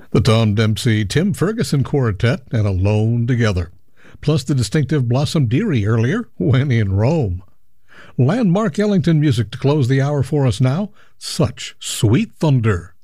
The Tom Dempsey Tim Ferguson Quartet and Alone Together, plus the distinctive Blossom Dearie earlier, When in Rome. Landmark Ellington music to close the hour for us now. Such Sweet Thunder.